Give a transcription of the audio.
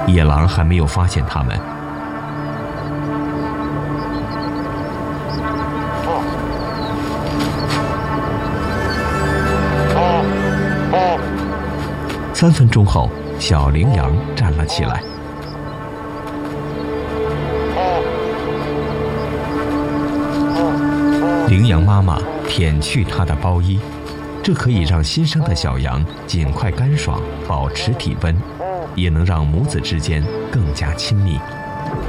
野狼还没有发现他们。3分钟后，小羚羊站了起来。羚羊妈妈舔去它的包衣，这可以让新生的小羊尽快干爽，保持体温，也能让母子之间更加亲密。